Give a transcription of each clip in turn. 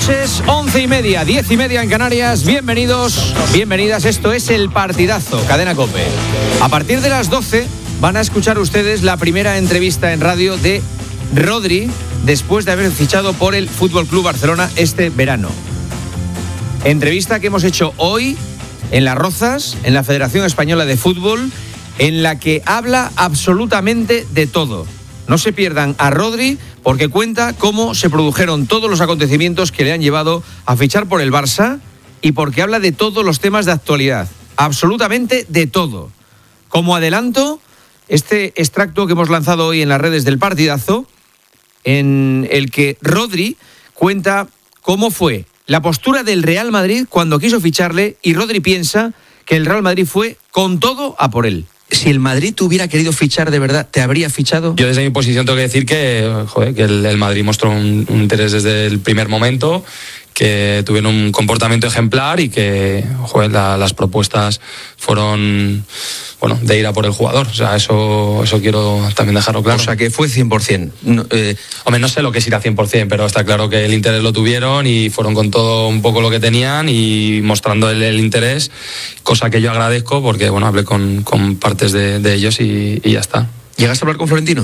noches, 11:30, 10:30 en Canarias. Bienvenidos, bienvenidas. Esto es El Partidazo, Cadena COPE. A partir de las 12 van a escuchar ustedes la primera entrevista en radio de Rodri después de haber fichado por el Fútbol Club Barcelona este verano. Entrevista que hemos hecho hoy en Las Rozas, en la Federación Española de Fútbol, en la que habla absolutamente de todo. No se pierdan a Rodri porque cuenta cómo se produjeron todos los acontecimientos que le han llevado a fichar por el Barça y porque habla de todos los temas de actualidad. Absolutamente de todo. Como adelanto, este extracto que hemos lanzado hoy en las redes del Partidazo, en el que Rodri cuenta cómo fue la postura del Real Madrid cuando quiso ficharle, y Rodri piensa que el Real Madrid fue con todo a por él. Si el Madrid te hubiera querido fichar de verdad, ¿te habría fichado? Yo desde mi posición tengo que decir que el Madrid mostró un interés desde el primer momento, que tuvieron un comportamiento ejemplar y que las propuestas fueron de ir a por el jugador. O sea, eso quiero también dejarlo claro. O sea, que fue 100%. Hombre, no sé lo que es ir a 100%, pero está claro que el interés lo tuvieron y fueron con todo un poco lo que tenían y mostrando el interés, cosa que yo agradezco porque hablé con partes de ellos y ya está. ¿Llegaste a hablar con Florentino?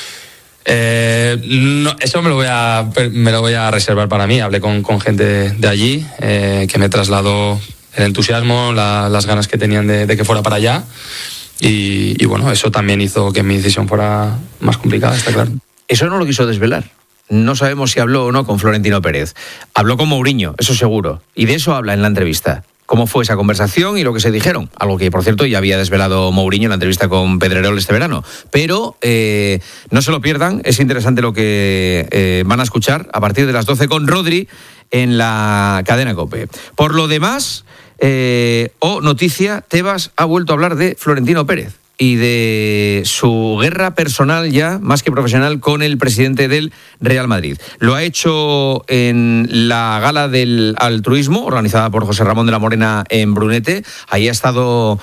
No, eso me lo voy a reservar para mí. Hablé con gente de allí que me trasladó el entusiasmo, las ganas que tenían de que fuera para allá y eso también hizo que mi decisión fuera más complicada, está claro. Eso no lo quiso desvelar. No sabemos si habló o no con Florentino Pérez. Habló con Mourinho, eso seguro, y de eso habla en la entrevista. Cómo fue esa conversación y lo que se dijeron. Algo que, por cierto, ya había desvelado Mourinho en la entrevista con Pedrerol este verano. Pero no se lo pierdan, es interesante lo que van a escuchar a partir de las 12 con Rodri en la cadena COPE. Por lo demás, noticia, Tebas ha vuelto a hablar de Florentino Pérez y de su guerra personal ya, más que profesional, con el presidente del Real Madrid. Lo ha hecho en la gala del altruismo, organizada por José Ramón de la Morena en Brunete. Ahí ha estado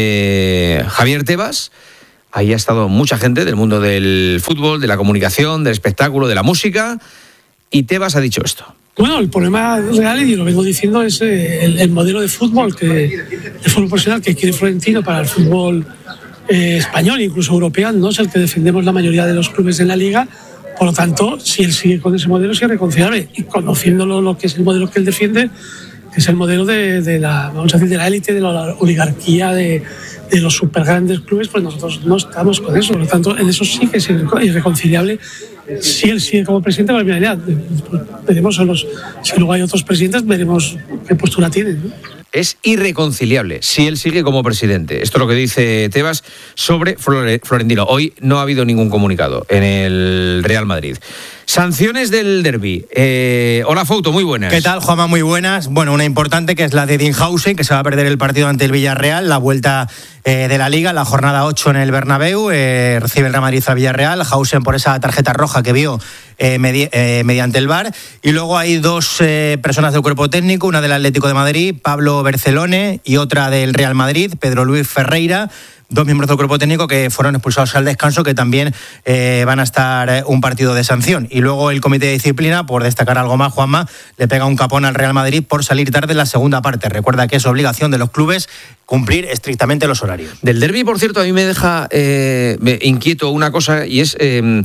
Javier Tebas, ahí ha estado mucha gente del mundo del fútbol, de la comunicación, del espectáculo, de la música, y Tebas ha dicho esto. Bueno, el problema real, y lo vengo diciendo, es el modelo de fútbol profesional que quiere Florentino para el fútbol español, incluso europeo, no es el que defendemos la mayoría de los clubes en la liga. Por lo tanto, si él sigue con ese modelo, es irreconciliable. Y conociéndolo, lo que es el modelo que él defiende, que es el modelo de la élite, de la oligarquía, de los super grandes clubes, pues nosotros no estamos con eso. Por lo tanto, en eso sí que es irreconciliable. Si él sigue como presidente, pues mira, veremos si luego hay otros presidentes, veremos qué postura tienen, ¿no? Es irreconciliable si él sigue como presidente. Esto es lo que dice Tebas sobre Florentino. Hoy no ha habido ningún comunicado en el Real Madrid. Sanciones del derbi. Hola, Fouto, muy buenas. ¿Qué tal, Juanma? Muy buenas. Bueno, una importante que es la de Dinhausen, que se va a perder el partido ante el Villarreal, la vuelta de la Liga, la jornada 8 en el Bernabéu. Recibe el Real Madrid a Villarreal. Hausen por esa tarjeta roja que vio mediante el VAR. Y luego hay dos personas del cuerpo técnico, una del Atlético de Madrid, Pablo Bercelone, y otra del Real Madrid, Pedro Luis Ferreira. Dos miembros del cuerpo técnico que fueron expulsados al descanso, que también van a estar un partido de sanción. Y luego el comité de disciplina, por destacar algo más, Juanma, le pega un capón al Real Madrid por salir tarde en la segunda parte. Recuerda que es obligación de los clubes cumplir estrictamente los horarios. Del derbi, por cierto, a mí me deja inquieto una cosa, y es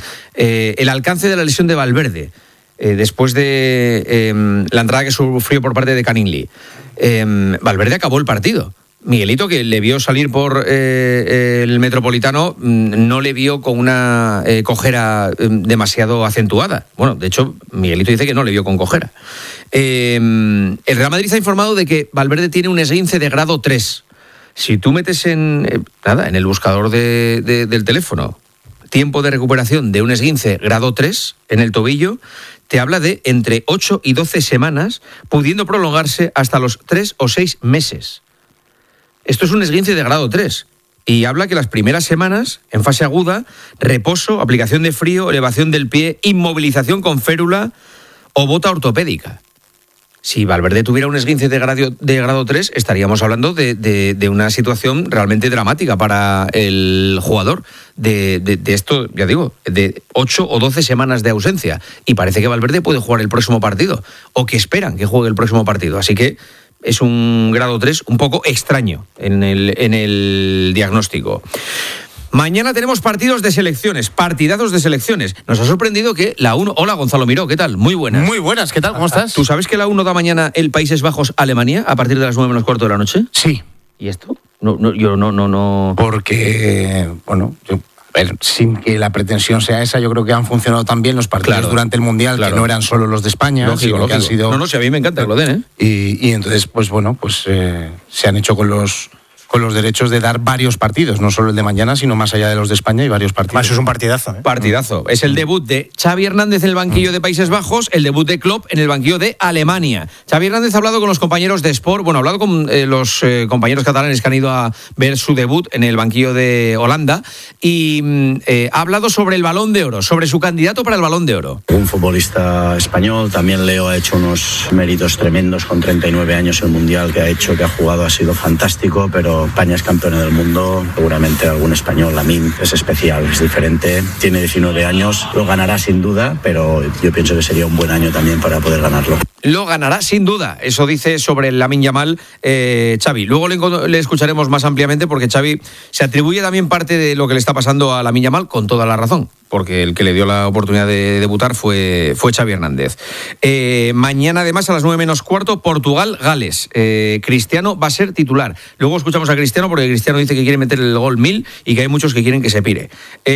el alcance de la lesión de Valverde después de la entrada que sufrió por parte de Canigli. Valverde acabó el partido. Miguelito, que le vio salir por el Metropolitano, no le vio con una cojera demasiado acentuada. Bueno, de hecho, Miguelito dice que no le vio con cojera. El Real Madrid ha informado de que Valverde tiene un esguince de grado 3. Si tú metes en el buscador del teléfono tiempo de recuperación de un esguince grado 3 en el tobillo, te habla de entre 8 y 12 semanas, pudiendo prolongarse hasta los 3 o 6 meses. Esto es un esguince de grado 3 y habla que las primeras semanas, en fase aguda, reposo, aplicación de frío, elevación del pie, inmovilización con férula o bota ortopédica. si Valverde tuviera un esguince de grado 3, estaríamos hablando de una situación realmente dramática para el jugador. De esto, ya digo, de 8 o 12 semanas de ausencia. Y parece que Valverde puede jugar el próximo partido, o que esperan que juegue el próximo partido. Así que es un grado 3 un poco extraño en el diagnóstico. Mañana tenemos partidos de selecciones, partidazos de selecciones. Nos ha sorprendido que la 1... Hola, Gonzalo Miró, ¿qué tal? Muy buenas. Muy buenas, ¿qué tal? ¿Cómo estás? ¿Tú sabes que la 1 da mañana el Países Bajos-Alemania a partir de las 9 menos cuarto de la noche? Sí. ¿Y esto? Yo no... Porque, bueno, a ver, sin que la pretensión sea esa, yo creo que han funcionado tan bien los partidos durante el Mundial, que no eran solo los de España, lógico. que han sido... No, si a mí me encanta que lo den, ¿eh? Y entonces, pues bueno, pues se han hecho con los derechos de dar varios partidos, no solo el de mañana, sino más allá de los de España, y varios partidos. Eso es un partidazo, ¿eh? Partidazo. Es el debut de Xavi Hernández en el banquillo de Países Bajos, el debut de Klopp en el banquillo de Alemania. Xavi Hernández ha hablado con los compañeros de Sport, ha hablado con los compañeros catalanes que han ido a ver su debut en el banquillo de Holanda, y ha hablado sobre el Balón de Oro, sobre su candidato para el Balón de Oro. Un futbolista español, también Leo ha hecho unos méritos tremendos con 39 años. El Mundial que ha jugado ha sido fantástico, pero España es campeona del mundo. Seguramente algún español, Lamine, es especial, es diferente. Tiene 19 años, lo ganará sin duda, pero yo pienso que sería un buen año también para poder ganarlo. Lo ganará sin duda, eso dice sobre el Lamine Yamal Xavi. Luego le escucharemos más ampliamente, porque Xavi se atribuye también parte de lo que le está pasando a Lamine Yamal, con toda la razón, porque el que le dio la oportunidad de debutar fue Xavi Hernández. Mañana, además, a las 9 menos cuarto, Portugal-Gales. Cristiano va a ser titular. Luego escuchamos a Cristiano, porque Cristiano dice que quiere meter el gol 1000 y que hay muchos que quieren que se pire.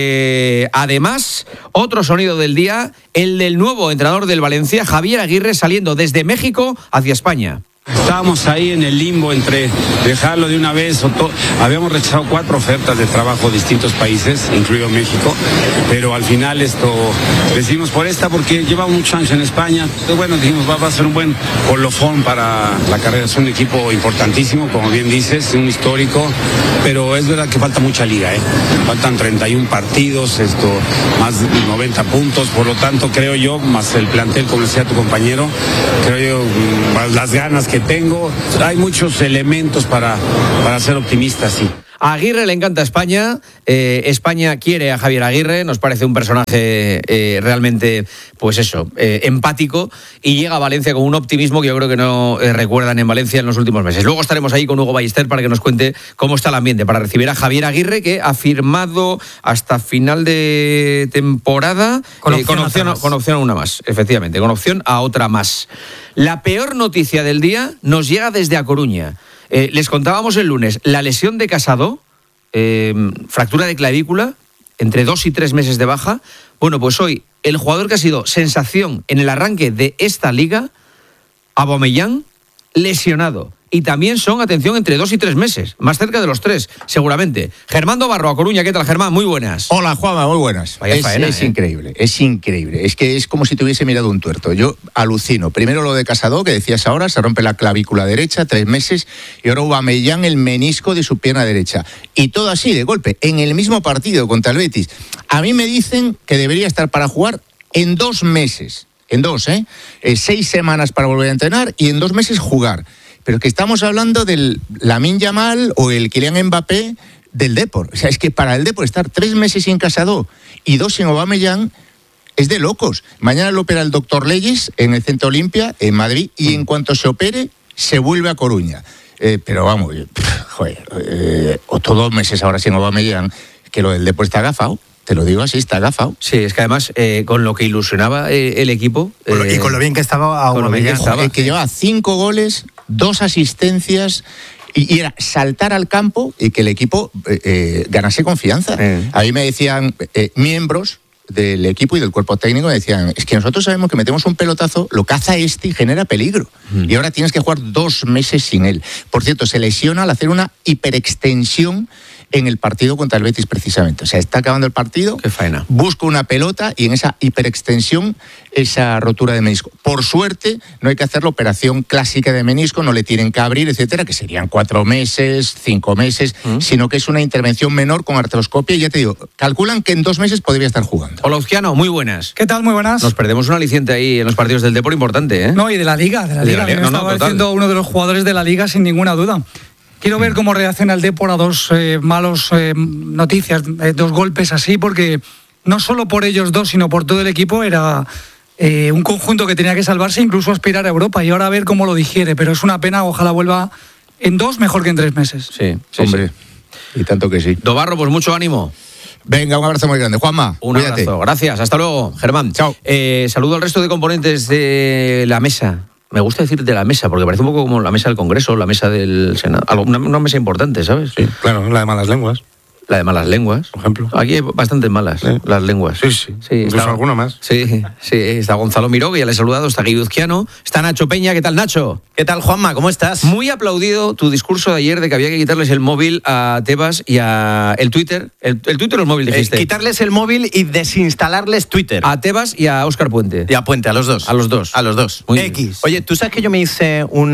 Además, otro sonido del día, el del nuevo entrenador del Valencia, Javier Aguirre, saliendo desde México hacia España. Estábamos ahí en el limbo entre dejarlo de una vez o habíamos rechazado 4 ofertas de trabajo de distintos países, incluido México, pero al final decidimos por esta porque llevamos muchos años en España. Entonces, bueno, dijimos va a ser un buen colofón para la carrera. Es un equipo importantísimo, como bien dices, un histórico, pero es verdad que falta mucha liga, faltan 31 partidos, más de 90 puntos, por lo tanto creo yo, más el plantel, como decía tu compañero, creo yo, más las ganas que tengo, hay muchos elementos para ser optimista, sí. A Aguirre le encanta España, España quiere a Javier Aguirre, nos parece un personaje realmente, pues eso, empático, y llega a Valencia con un optimismo que yo creo que no recuerdan en Valencia en los últimos meses. Luego estaremos ahí con Hugo Ballester para que nos cuente cómo está el ambiente para recibir a Javier Aguirre, que ha firmado hasta final de temporada con opción a una más, efectivamente, con opción a otra más. La peor noticia del día nos llega desde A Coruña. Les contábamos el lunes la lesión de Casado, fractura de clavícula, entre 2 y 3 meses de baja. Bueno, pues hoy el jugador que ha sido sensación en el arranque de esta liga, Aubameyang, lesionado. Y también son, atención, entre 2 y 3 meses, más cerca de los 3, seguramente. Germán Dobarro, A Coruña, ¿qué tal, Germán? Muy buenas. Hola, Juanma, muy buenas. Vaya faena, es increíble, es increíble. Es que es como si te hubiese mirado un tuerto. Yo alucino. Primero lo de Casado, que decías ahora, se rompe la clavícula derecha, 3 meses, y ahora Aubameyang el menisco de su pierna derecha. Y todo así, de golpe, en el mismo partido contra el Betis. A mí me dicen que debería estar para jugar en 2 meses. En 2, 6 semanas para volver a entrenar y en 2 meses jugar. Pero que estamos hablando del Lamine Yamal o el Kylian Mbappé del Depor. O sea, es que para el Depor estar 3 meses sin Casado y 2 sin Aubameyang es de locos. Mañana lo opera el doctor Leyes en el Centro Olimpia, en Madrid, y en cuanto se opere, se vuelve a Coruña. Pero vamos, otros 2 meses ahora sin Aubameyang, que lo del Depor está agafado. Te lo digo así, está agafado. Sí, es que además, con lo que ilusionaba el equipo... y con lo bien que estaba Aubameyang. Que llevaba 5 goles, 2 asistencias, y era saltar al campo y que el equipo ganase confianza. A mí me decían miembros del equipo y del cuerpo técnico, me decían, es que nosotros sabemos que metemos un pelotazo, lo caza y genera peligro. Y ahora tienes que jugar 2 meses sin él. Por cierto, se lesiona al hacer una hiperextensión en el partido contra el Betis precisamente. O sea, está acabando el partido, qué faena. busca una pelota y en esa hiperextensión, esa rotura de menisco. Por suerte, no hay que hacer la operación clásica de menisco, no le tienen que abrir, etcétera, que serían 4 meses, 5 meses, sino que es una intervención menor con artroscopia y ya te digo, calculan que en 2 meses podría estar jugando. Hola, Uzquiano, muy buenas. ¿Qué tal? Muy buenas. Nos perdemos un aliciente ahí en los partidos del Depor importante, ¿eh? No, y de la Liga. Me estaba diciendo uno de los jugadores de la Liga sin ninguna duda. Quiero ver cómo reacciona el Depor a 2 malos noticias, 2 golpes así, porque no solo por ellos 2, sino por todo el equipo era un conjunto que tenía que salvarse, incluso aspirar a Europa, y ahora a ver cómo lo digiere, pero es una pena, ojalá vuelva en 2 mejor que en 3 meses. Sí, hombre, sí. Y tanto que sí. Dobarro, pues mucho ánimo. Venga, un abrazo muy grande. Juanma, un cuídate. abrazo. Gracias, hasta luego, Germán. Chao. Saludo al resto de componentes de la mesa. Me gusta decir de la mesa, porque parece un poco como la mesa del Congreso, la mesa del Senado. Una mesa importante, ¿sabes? Sí, claro, la de malas lenguas. La de malas lenguas. Por ejemplo. Aquí hay bastantes malas, las lenguas. Sí. Incluso alguna más. Sí, está Gonzalo Miró, que ya le he saludado, está Guido Uzquiano, está Nacho Peña. ¿Qué tal, Nacho? ¿Qué tal, Juanma? ¿Cómo estás? Muy aplaudido tu discurso de ayer de que había que quitarles el móvil a Tebas y a el Twitter. ¿El Twitter o el móvil dijiste? Quitarles el móvil y desinstalarles Twitter. A Tebas y a Óscar Puente. Y a Puente, a los dos. A los dos. A los dos. Muy X. bien. Oye, ¿tú sabes que yo me hice un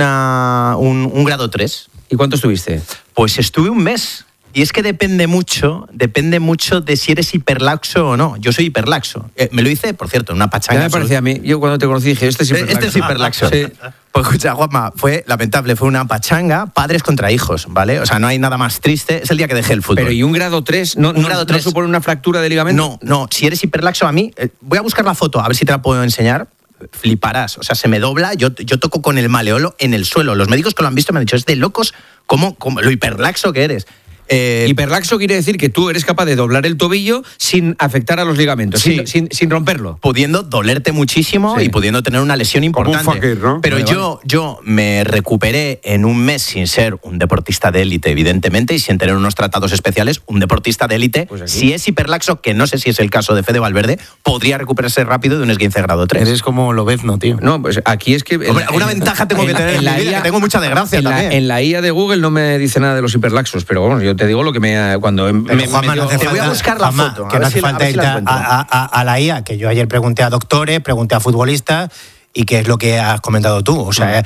grado 3? ¿Y cuánto estuviste? Pues estuve un mes. Y es que depende mucho de si eres hiperlaxo o no. Yo soy hiperlaxo. Me lo hice, por cierto, en una pachanga. Ya me parecía a mí. Yo cuando te conocí dije, este es hiperlaxo. Este es hiperlaxo. Sí. Pues escucha, Juanma, fue lamentable. Fue una pachanga, padres contra hijos, ¿vale? O sea, no hay nada más triste. Es el día que dejé el fútbol. Pero ¿y un grado 3? ¿No supone una fractura de ligamento? No. Si eres hiperlaxo, a mí... voy a buscar la foto, a ver si te la puedo enseñar. Fliparás. O sea, se me dobla, yo toco con el maleolo en el suelo. Los médicos que lo han visto me han dicho, es de locos como lo hiperlaxo que eres. Hiperlaxo quiere decir que tú eres capaz de doblar el tobillo sin afectar a los ligamentos, sí. sin romperlo. Pudiendo dolerte muchísimo y pudiendo tener una lesión importante. Como un fakir, ¿no? Pero yo me recuperé en un mes sin ser un deportista de élite, evidentemente, y sin tener unos tratados especiales. Un deportista de élite, pues si es hiperlaxo, que no sé si es el caso de Fede Valverde, podría recuperarse rápido de un esguince grado 3. Eres como Lobezno, tío. No, pues aquí es que... Hombre, alguna ventaja tengo que tener en la vida, que tengo mucha desgracia también. En la IA de Google no me dice nada de los hiperlaxos, pero bueno, yo te digo lo que me... Juanma, te voy a buscar la foto. Que no hace falta ir a la IA, que yo ayer pregunté a doctores, pregunté a futbolistas, y qué es lo que has comentado tú. O sea,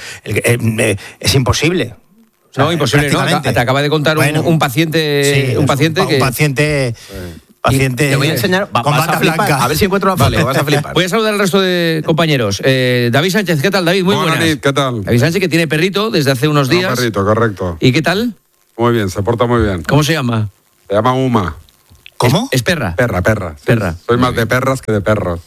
es imposible. O sea, no, imposible, no. Te acaba de contar un paciente, sí, un paciente que... Un paciente... Te voy a enseñar, con bata blanca. A ver si encuentro la foto, vas a flipar. Voy a saludar al resto de compañeros. David Sánchez, ¿qué tal, David? Muy buenas. ¿Qué tal? David Sánchez, que tiene perrito desde hace unos días. Perrito, correcto. ¿Y qué tal? Muy bien, se porta muy bien. ¿Cómo se llama? Se llama Uma. ¿Cómo? ¿Es perra? Perra. Perra. Soy más de perras que de perros.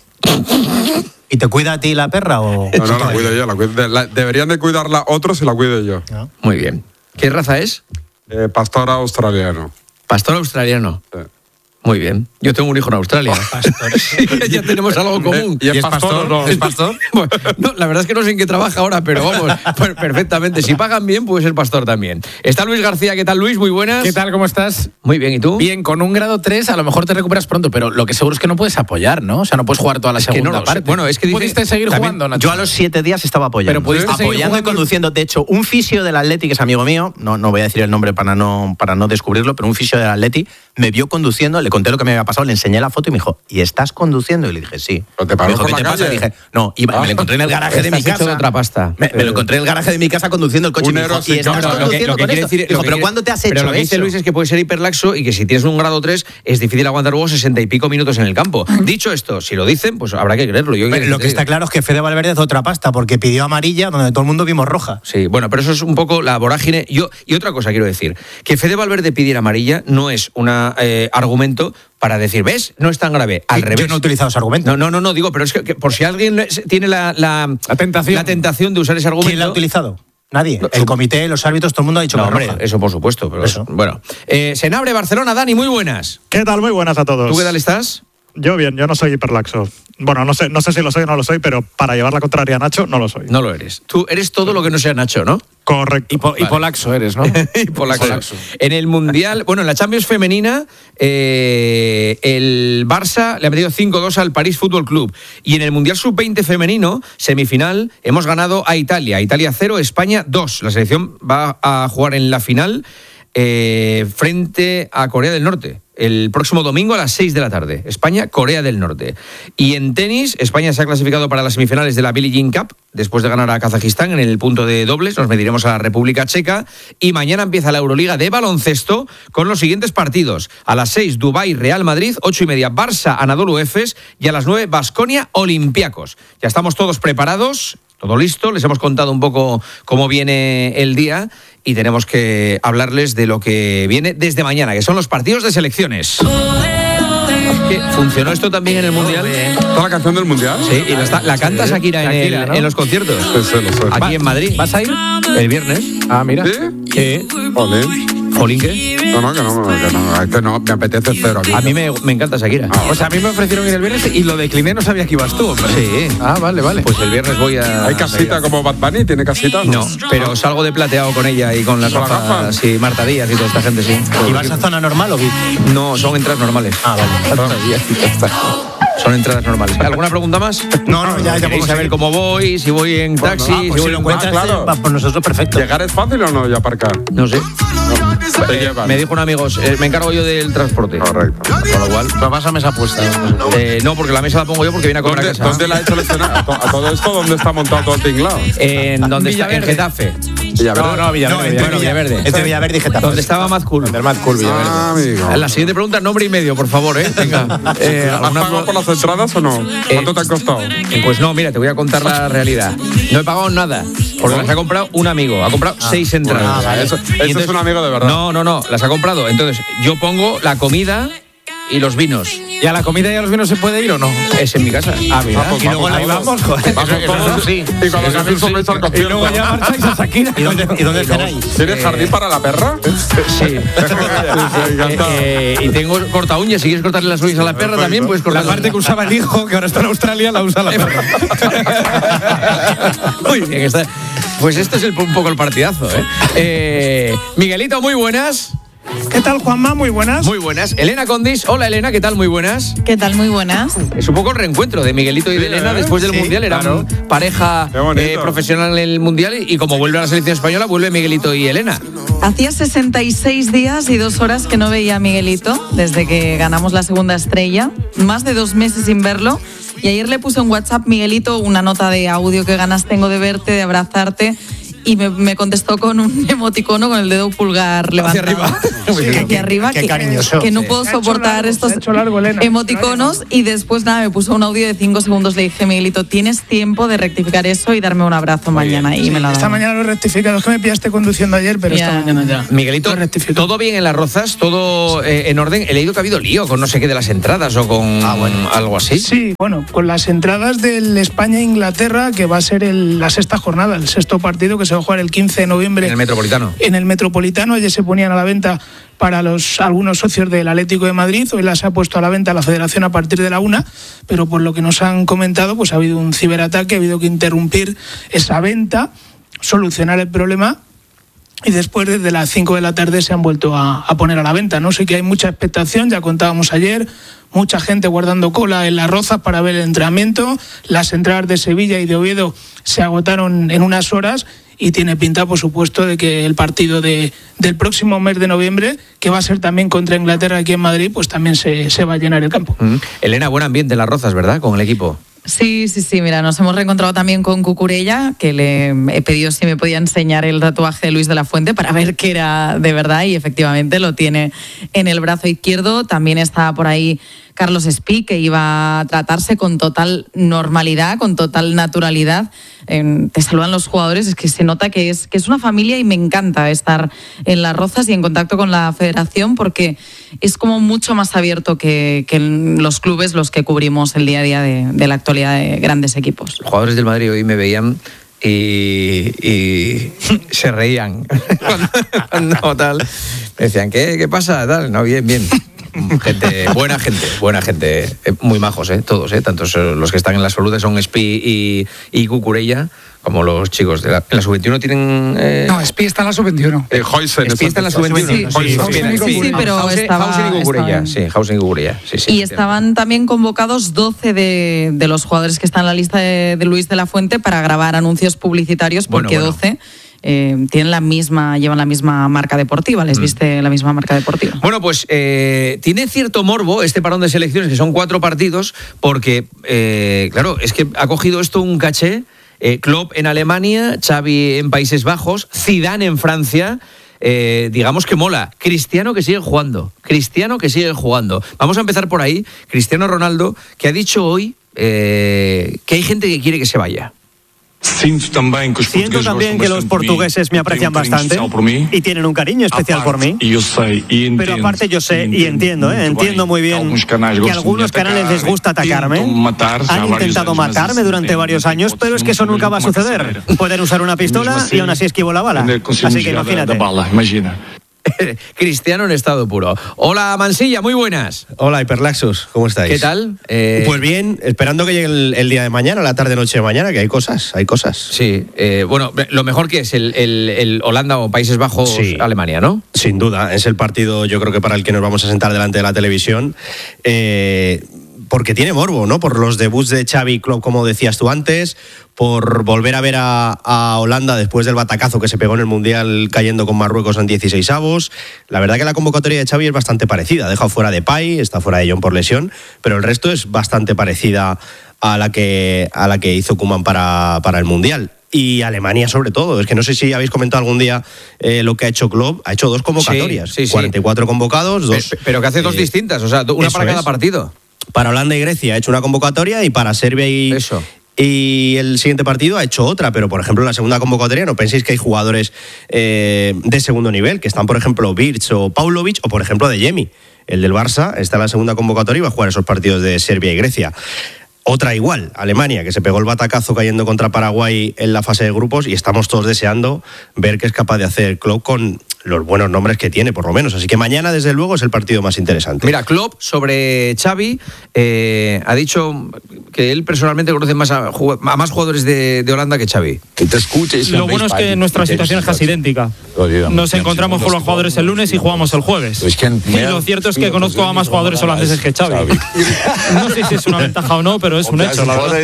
¿Y te cuida a ti la perra o...? No, la cuido yo. Deberían de cuidarla otros y la cuido yo. ¿No? Muy bien. ¿Qué raza es? Pastor australiano. Pastor australiano. Sí. Muy bien. Yo tengo un hijo en Australia. Sí, ya tenemos algo común. ¿Y es pastor o no? ¿Es pastor? Bueno, no, la verdad es que no sé en qué trabaja ahora, pero vamos, pues perfectamente. Si pagan bien, puede ser pastor también. Está Luis García. ¿Qué tal, Luis? Muy buenas. ¿Qué tal? ¿Cómo estás? Muy bien. ¿Y tú? Bien, con un grado 3 a lo mejor te recuperas pronto, pero lo que seguro es que no puedes apoyar, ¿no? O sea, no puedes jugar toda la segunda parte. Bueno, es que ¿Pudiste seguir jugando, Nacho? Yo a los 7 días estaba apoyando. Pero pudiste seguir apoyando y conduciendo. De hecho, un fisio del Atleti, que es amigo mío, no voy a decir el nombre para no descubrirlo, pero un fisio del Atleti me vio conduciendo, le conté lo que me había pasado, le enseñé la foto y me dijo, ¿y estás conduciendo? Y le dije, sí. ¿Pero te paró por la calle? Y dije, no, me lo encontré en el garaje de mi casa. Hecho otra pasta. Me lo encontré en el garaje de mi casa conduciendo el coche. Un Y me dijo, héroe ¿y estás conduciendo con esto? Dijo, ¿pero cuándo te has hecho eso? Pero lo que dice Luis es que puede ser hiperlaxo y que si tienes un grado 3 es difícil aguantar luego 60 y pico minutos en el campo. Dicho esto, si lo dicen, pues habrá que creerlo. Lo que está claro es que Fede Valverde es otra pasta, porque pidió amarilla donde todo el mundo vimos roja. Sí, bueno, pero eso es un poco la vorágine. Y otra cosa quiero decir, que Fede Valverde pidiera amarilla no es un argumento para decir, ¿ves? No es tan grave. Al revés. Yo no he utilizado ese argumento. No, digo, pero es que por si alguien tiene la tentación de usar ese argumento. ¿Quién la ha utilizado? Nadie. El comité, los árbitros, todo el mundo ha dicho que hombre, roja. eso por supuesto. Pero eso. Bueno. Senabre, Barcelona, Dani, muy buenas. ¿Qué tal? Muy buenas a todos. ¿Tú qué tal estás? Yo bien, yo no soy hiperlaxo. Bueno, no sé si lo soy o no lo soy, pero para llevar la contraria a Nacho, no lo soy. No lo eres. Tú eres todo lo que no sea Nacho, ¿no? Correcto. Y polaxo eres, ¿no? Y polaxo. En el Mundial, bueno, en la Champions femenina, el Barça le ha metido 5-2 al París Fútbol Club. Y en el Mundial Sub-20 femenino, semifinal, hemos ganado a Italia. Italia 0, España 2. La selección va a jugar en la final frente a Corea del Norte. El próximo domingo a las 6 de la tarde. España, Corea del Norte. Y en tenis, España se ha clasificado para las semifinales de la Billie Jean Cup, después de ganar a Kazajistán en el punto de dobles. Nos mediremos a la República Checa. Y mañana empieza la Euroliga de baloncesto con los siguientes partidos. A las 6, Dubái, Real Madrid. 8:30, Barça, Anadolu Efes. Y a las 9, Baskonia, Olympiacos. Ya estamos todos preparados. Todo listo, les hemos contado un poco cómo viene el día y tenemos que hablarles de lo que viene desde mañana, que son los partidos de selecciones. ¿Qué? ¿Funcionó esto también en el Mundial? ¿Toda la canción del Mundial? Sí, y la canta Shakira, ¿no? En los conciertos. Sí, lo sé. Aquí en Madrid. ¿Vas a ir? El viernes. Ah, mira. ¿Sí? ¿Qué? Olé. ¿Jolín qué? No, me apetece cero. A mí me encanta Shakira. O sea, a mí me ofrecieron ir el viernes y lo decliné, no sabía que ibas tú, hombre. Sí. Ah, vale. Pues el viernes voy a... ¿Hay casita como Bad Bunny? ¿Tiene casita? No, pero salgo de plateado con ella y con las gafas y Marta Díaz y toda esta gente, sí. ¿Y vas a zona normal o VIP? No, son entradas normales. Ah, vale. Son entradas normales. ¿Alguna pregunta más? No, ya ¿Queréis saber cómo voy? Si voy en taxi, si voy lo en encuentras, claro. por nosotros perfecto. ¿Llegar es fácil o no y aparcar? No sé. Te llevan. Me dijo un amigo, me encargo yo del transporte. Correcto. Con lo cual... Pero vas a mesa puesta. no, porque la mesa la pongo yo porque viene a comer a casa. ¿Dónde la ha hecho el escenario? ¿A todo esto dónde está montado todo el tinglado? En Getafe. Villaverde. No, Villaverde. Entre Villaverde y Getafe. ¿Dónde estaba Mazcool? Del Mad Cool, Villaverde. Amigo. La siguiente pregunta, nombre y medio, por favor, Venga. ¿Has pagado por las entradas o no? ¿Cuánto te ha costado? Pues no, mira, te voy a contar la realidad. No he pagado nada, porque las ha comprado un amigo. Ha comprado 6 entradas. Vale. Eso es un amigo de verdad. No, las ha comprado. Entonces, yo pongo la comida y los vinos. ¿Y a la comida y a los vinos se puede ir o no? Es en mi casa. Ah, mira. Pues Y luego ahí vamos, joder. Vamos, sí. Y con los amigos vais al Y concierto. luego ya marcháis a Shakira. ¿Y dónde cenáis? ¿Tienes jardín para la perra? Sí. Y tengo corta uñas. Si quieres cortarle las uñas a la perra, también puedes cortar. La parte que usaba el hijo, que ahora está en Australia, la usa la perra. Muy bien, está. Pues esto es un poco el partidazo, Miguelito, muy buenas. ¿Qué tal, Juanma? Muy buenas. Muy buenas. Elena Condis. Hola, Elena, ¿qué tal? Muy buenas. ¿Qué tal? Muy buenas. Es un poco el reencuentro de Miguelito y de Elena después del Mundial. Eran pareja profesional en el Mundial y como vuelve a la selección española, vuelve Miguelito y Elena. Hacía 66 días y 2 horas que no veía a Miguelito desde que ganamos la segunda estrella. Más de 2 meses sin verlo. Y ayer le puse en WhatsApp, Miguelito, una nota de audio, qué ganas tengo de verte, de abrazarte. Y me contestó con un emoticono con el dedo pulgar levantado. Hacia arriba. Qué cariñoso. Que no puedo soportar estos emoticonos. Y después, me puso un audio de 5 segundos. Le dije, Miguelito, tienes tiempo de rectificar eso y darme un abrazo mañana. Y me lo ha dado. Esta mañana lo he rectificado. Es que me pillaste conduciendo ayer, pero esta mañana ya. Miguelito, ¿todo bien en Las Rozas? ¿Todo en orden? He leído que ha habido lío con no sé qué de las entradas o con algo así. Sí, bueno, con las entradas del España-Inglaterra, que va a ser la 6ª jornada, el 6º partido que se va a jugar el 15 de noviembre. En el Metropolitano. En el Metropolitano. Ayer se ponían a la venta para algunos socios del Atlético de Madrid. Hoy las ha puesto a la venta la Federación a partir de la 1, pero por lo que nos han comentado, pues ha habido un ciberataque, ha habido que interrumpir esa venta, solucionar el problema. Y después, desde las 5 de la tarde, se han vuelto a poner a la venta. No sé, que hay mucha expectación, ya contábamos ayer, mucha gente guardando cola en Las Rozas para ver el entrenamiento. Las entradas de Sevilla y de Oviedo se agotaron en unas horas y tiene pinta, por supuesto, de que el partido del próximo mes de noviembre, que va a ser también contra Inglaterra aquí en Madrid, pues también se va a llenar el campo. Elena, buen ambiente en Las Rozas, ¿verdad? Con el equipo. Sí, mira, nos hemos reencontrado también con Cucurella, que le he pedido si me podía enseñar el tatuaje de Luis de la Fuente para ver que era de verdad, y efectivamente lo tiene en el brazo izquierdo. También está por ahí Carlos Espí, que iba a tratarse con total normalidad, con total naturalidad. Te saludan los jugadores, es que se nota que es una familia, y me encanta estar en Las Rozas y en contacto con la federación, porque es como mucho más abierto que en los clubes los que cubrimos el día a día de la actualidad de grandes equipos. Los jugadores del Madrid hoy me veían y se reían cuando tal. Me decían, ¿qué pasa? Tal. No, bien. Buena gente, muy majos, todos, tanto los que están en la absoluta son Espí y Cucurella, como los chicos en la sub-21 tienen... No, Espí está en la sub-21. Espí está en la sub-21. Sí, pero estaba... Hausen y Cucurella, Hausen y Cucurella. Y estaban también convocados 12 de los jugadores que están en la lista de Luis de la Fuente para grabar anuncios publicitarios, porque 12... llevan la misma marca deportiva, les viste la misma marca deportiva. Bueno, pues tiene cierto morbo este parón de selecciones, que son 4 partidos, porque, claro, es que ha cogido esto un caché. Klopp en Alemania, Xavi en Países Bajos, Zidane en Francia. Digamos que mola. Cristiano que sigue jugando. Vamos a empezar por ahí. Cristiano Ronaldo, que ha dicho hoy que hay gente que quiere que se vaya. Siento también que los portugueses me aprecian bastante y tienen un cariño especial por mí. Pero aparte yo sé y entiendo muy bien que a algunos canales les gusta atacarme. Han intentado matarme durante varios años, pero es que eso nunca va a suceder. Pueden usar una pistola y aún así esquivo la bala. Así que imagínate. Cristiano en estado puro. Hola, Mansilla, muy buenas. Hola, Hiperlaxos, ¿cómo estáis? ¿Qué tal? Pues bien, esperando que llegue el día de mañana, la tarde-noche de mañana, que hay cosas. Sí, bueno, lo mejor que es el Holanda o Países Bajos, sí, Alemania, ¿no? Sin duda, es el partido yo creo que para el que nos vamos a sentar delante de la televisión. Porque tiene morbo, ¿no? Por los debuts de Xavi y Klopp, como decías tú antes, por volver a ver a Holanda después del batacazo que se pegó en el Mundial cayendo con Marruecos en 16avos. La verdad que la convocatoria de Xavi es bastante parecida. Ha dejado fuera de Depay, está fuera de John por lesión, pero el resto es bastante parecida a la que hizo Koeman para el Mundial. Y Alemania sobre todo. Es que no sé si habéis comentado algún día lo que ha hecho Klopp. Ha hecho 2 convocatorias. Sí. 44 convocados, 2. Pero que hace 2 distintas, o sea, una para cada partido. Para Holanda y Grecia ha hecho una convocatoria y para Serbia y el siguiente partido ha hecho otra, pero por ejemplo en la segunda convocatoria no penséis que hay jugadores de segundo nivel, que están por ejemplo Virch o Paulovic o por ejemplo de Jemi, el del Barça, está en la segunda convocatoria y va a jugar esos partidos de Serbia y Grecia. Otra igual, Alemania, que se pegó el batacazo cayendo contra Paraguay en la fase de grupos y estamos todos deseando ver qué es capaz de hacer Klopp con los buenos nombres que tiene, por lo menos. Así que mañana, desde luego, es el partido más interesante. Mira, Klopp, sobre Xavi, ha dicho que él personalmente conoce más a más jugadores de Holanda que Xavi. Lo bueno es que nuestra situación es casi idéntica. Nos encontramos con los jugadores el lunes y jugamos el jueves. Y lo cierto es que conozco a más jugadores holandeses que Xavi. No sé si es una ventaja o no, pero es un hecho, la verdad.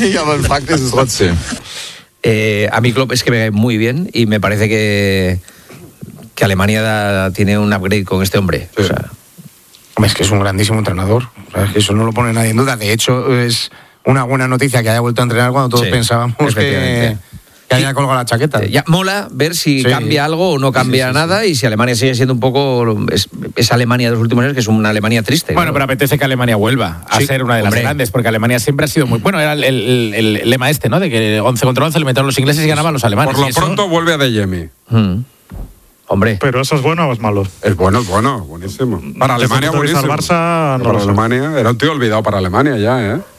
A mí Klopp es que me cae muy bien y me parece que Alemania tiene un upgrade con este hombre. O sea, es que es un grandísimo entrenador. O sea, es que eso no lo pone nadie en duda. De hecho, es una buena noticia que haya vuelto a entrenar cuando todos pensábamos que haya colgado la chaqueta. Ya mola ver si cambia algo o no cambia nada y si Alemania sigue siendo un poco esa Alemania de los últimos años, que es una Alemania triste. Bueno, pero apetece que Alemania vuelva a ser una de las grandes, porque Alemania siempre ha sido muy... Bueno, era el lema este, ¿no? De que 11 contra 11 le metieron los ingleses y ganaban los alemanes. Por lo pronto vuelve a De Jemi. Hombre. ¿Pero eso es bueno o es malo? Es bueno, buenísimo. Para Alemania, buenísimo. Barça, no para Alemania, era un tío olvidado para Alemania ya, ¿eh?